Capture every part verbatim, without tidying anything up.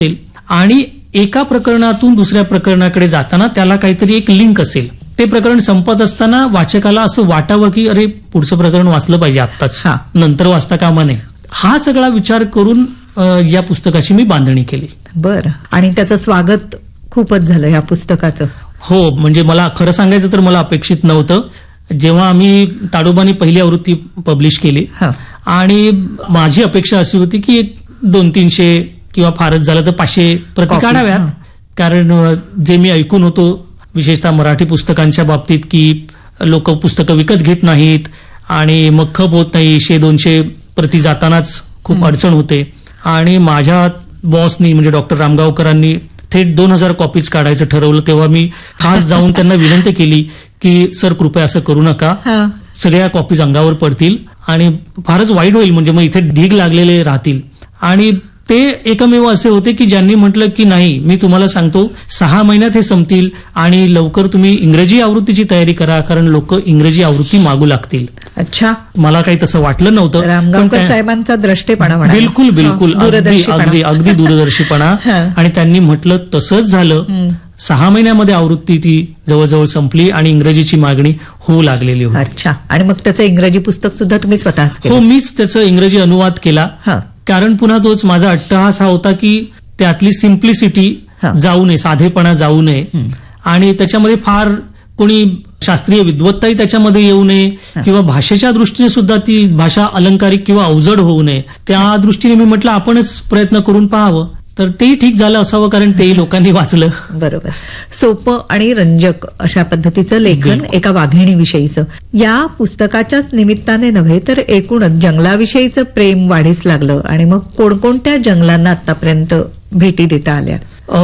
आणि एका प्रकरणातून दुसऱ्या प्रकरणाकडे जाताना त्याला काहीतरी एक लिंक असेल. ते प्रकरण संपत असताना वाचकाला असं वाटावं की अरे पुढचं प्रकरण वाचलं पाहिजे आत्ताच, नंतर वाचता कामा नये. हा सगळा विचार करून या पुस्तकाची मी बांधणी केली. बर. आणि त्याचं स्वागत खूपच झालं या पुस्तकाचं. हो, म्हणजे मला खरं सांगायचं तर मला अपेक्षित नव्हतं. जेव्हा आम्ही ताडोबानी पहिली आवृत्ती पब्लिश केली आणि माझी अपेक्षा अशी होती की एक दोन तीनशे किंवा फारच झालं तर पाचशे प्रति काढाव्यात. कारण जे मी ऐकून होतो विशेषतः मराठी पुस्तकांच्या बाबतीत की लोक पुस्तकं विकत घेत नाहीत आणि मग खप होत नाही, शे दोनशे प्रति जातानाच खूप अडचण होते. आणि माझ्या बॉसनी म्हणजे डॉक्टर रामगावकरांनी थेट दोन हजार कॉपीज काढायचं ठरवलं. तेव्हा मी खास जाऊन त्यांना विनंती केली की सर कृपया असं करू नका, सगळ्या कॉपीज अंगावर पडतील आणि फारच वाईट होईल, म्हणजे मग इथे ढीग लागलेले राहतील. आणि ते एकमेव असे होते की ज्यांनी म्हटलं की नाही, मी तुम्हाला सांगतो सहा महिन्यात हे संपतील आणि लवकर तुम्ही इंग्रजी आवृत्तीची तयारी करा, कारण लोक इंग्रजी आवृत्ती मागू लागतील. अच्छा. मला काही तसं वाटलं नव्हतं. रामगावकर साहेबांचा द्रष्टेपणा. बिलकुल बिलकुल अगदी अगदी अगदी दूरदर्शीपणा. आणि त्यांनी म्हटलं तसंच झालं. सहा महिन्यामध्ये आवृत्ती ती जवळजवळ संपली आणि इंग्रजीची मागणी होऊ लागलेली होती. अच्छा. आणि मग त्याचं इंग्रजी पुस्तक सुद्धा तुम्ही स्वतःच केलं? हो, मीच त्याचं इंग्रजी अनुवाद केला. कारण पुन्हा तोच माझा अट्टहास हा होता की त्यातली सिम्प्लिसिटी जाऊ नये, साधेपणा जाऊ नये आणि त्याच्यामध्ये फार कोणी शास्त्रीय विद्वत्ताही त्याच्यामध्ये येऊ नये किंवा भाषेच्या दृष्टीने सुद्धा ती भाषा अलंकारिक किंवा अवजड होऊ नये. त्या दृष्टीने मी म्हटलं आपणच प्रयत्न करून पाहावं. तर तेही ठीक झालं असावं, कारण तेही लोकांनी वाचलं. बरोबर. सोपं आणि रंजक अशा पद्धतीचं लेखन एका वाघिणीविषयीचं. या पुस्तकाच्याच निमित्ताने नव्हे तर एकूणच जंगलाविषयीचं प्रेम वाढीस लागलं. आणि मग कोणकोणत्या जंगलांना आतापर्यंत भेटी देता आल्या?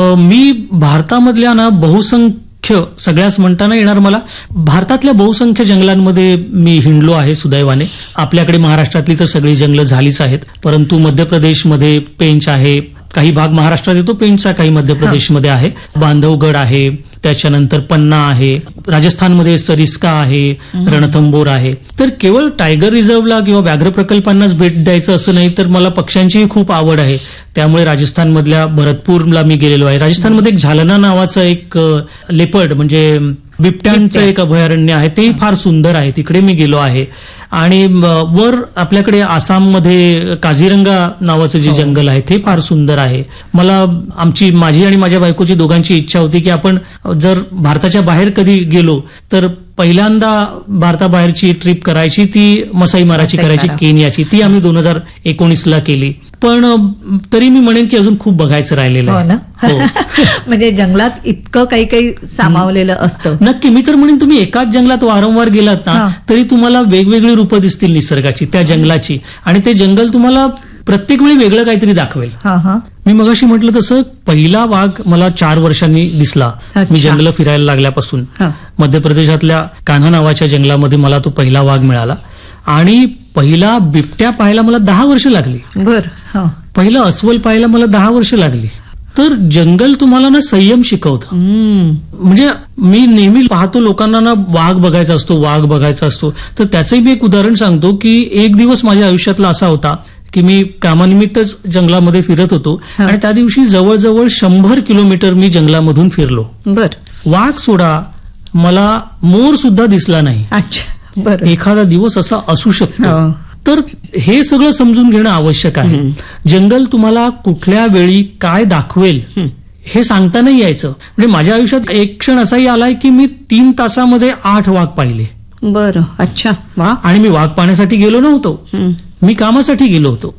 मी भारतामधल्या ना बहुसंख्य, सगळ्याच म्हणता नाही येणार मला, भारतातल्या बहुसंख्य जंगलांमध्ये मी हिंडलो आहे सुदैवाने. आपल्याकडे महाराष्ट्रातली तर सगळी जंगलं झालीच आहेत, परंतु मध्य प्रदेशमध्ये पेंच आहे, काही भाग महाराष्ट्रात येतो पेंचचा, काही मध्य प्रदेशमध्ये आहे, बांधवगड आहे, त्याच्यानंतर पन्ना आहे, राजस्थानमध्ये सरिस्का आहे, रणथंबोर आहे. तर केवळ टायगर रिझर्व्हला किंवा व्याघ्र प्रकल्पांनाच भेट द्यायचं असं नाही, तर मला पक्ष्यांचीही खूप आवड आहे. त्यामुळे राजस्थानमधल्या भरतपूरला मी गेलेलो आहे. राजस्थानमध्ये एक झालना नावाचं एक लेपर्ड म्हणजे बिबट्यांचं एक अभयारण्य आहे, तेही फार सुंदर आहे, तिकडे मी गेलो आहे. आणि वर आपल्याकडे आसाममध्ये काझीरंगा नावाचं जे जंगल आहे ते फार सुंदर आहे. मला आमची माझी आणि माझ्या बायकोची दोघांची इच्छा होती की आपण जर भारताच्या बाहेर कधी गेलो तर पहिल्यांदा भारताबाहेरची ट्रिप करायची ती मसाई माराची करायची, केनियाची. ती आम्ही दोन हजार एकोणीस ला केली. पण तरी मी म्हणेन की अजून खूप बघायचं राहिलेलं आहे. म्हणजे जंगलात इतकं काही काही सामावलेलं असतं. नक्की. मी तर म्हणेन तुम्ही एकाच जंगलात वारंवार गेलात ना तरी तुम्हाला वेगवेगळी रूपं दिसतील निसर्गाची, त्या जंगलाची, आणि ते जंगल तुम्हाला प्रत्येक वेळी वेगळं काहीतरी दाखवेल. मी मगाशी म्हटलं तसं पहिला वाघ मला चार वर्षांनी दिसला, मी जंगल फिरायला लागल्यापासून. मध्य प्रदेशातल्या कान्हा नावाच्या जंगलामध्ये मला तो पहिला वाघ मिळाला. आणि पहिला बिबट्या पाहायला मला दहा वर्ष लागली. बर. पहिलं अस्वल पाहायला मला दहा वर्ष लागली. तर जंगल तुम्हाला ना संयम शिकवतं. म्हणजे मी नेहमी पाहतो लोकांना ना वाघ बघायचा असतो, वाघ बघायचा असतो. तर त्याचंही मी एक उदाहरण सांगतो की एक दिवस माझ्या आयुष्यातला असा होता की मी कामानिमित्तच जंगलामध्ये फिरत होतो आणि त्या दिवशी जवळजवळ शंभर किलोमीटर मी जंगलामधून फिरलो. बर. वाघ सोडा, मला मोर सुद्धा दिसला नाही. अच्छा. बर. एखादा दिवस असा असू शकतो. तर हे सगळं समजून घेणं आवश्यक आहे. जंगल तुम्हाला कुठल्या वेळी काय दाखवेल हे सांगता नाही यायचं. म्हणजे माझ्या आयुष्यात एक क्षण असाही आलाय की मी तीन तासामध्ये आठ वाघ पाहिले. बरं. अच्छा. वा. आणि मी वाघ पाहण्यासाठी गेलो नव्हतो, मी कामासाठी गेलो होतो.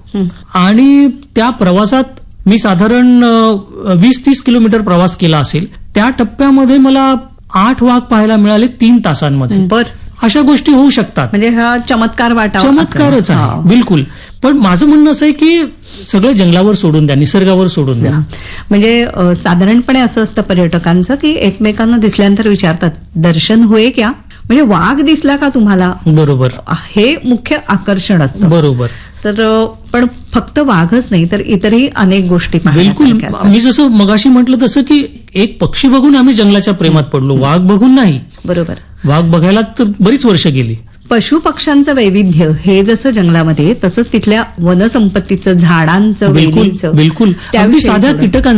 आणि त्या प्रवासात मी साधारण वीस तीस किलोमीटर प्रवास केला असेल. त्या टप्प्यामध्ये मला आठ वाघ पाहायला मिळाले तीन तासांमध्ये. बर. अशा गोष्टी होऊ शकतात. म्हणजे हा चमत्कार वाटा. चमत्कारच आहे. बिलकुल. पण माझं म्हणणं असं आहे की सगळं जंगलावर सोडून द्या, निसर्गावर सोडून द्या. म्हणजे साधारणपणे असं असतं पर्यटकांचं की एकमेकांना दिसल्यानंतर विचारतात दर्शन होय क्या, म्हणजे वाघ दिसला का तुम्हाला. बरोबर. हे मुख्य आकर्षण असतं. बरोबर. तर पण फक्त वाघच नाही तर इतरही अनेक गोष्टी. बिलकुल. मी जसं मगाशी म्हटलं तसं की एक पक्षी बघून आम्ही जंगलाच्या प्रेमात पडलो, वाघ बघून नाही. बरोबर. वाघ बघायला तर बरीच वर्ष गेली. पशु पक्ष्यांचं वैविध्य हे जसं जंगलामध्ये तसंच तिथल्या वनसंपत्तीचं, झाडांचं, बिलकुल वेलींचं, बिलकुल अगदी त्याविषयी साध्या थोडं. कीटकांचं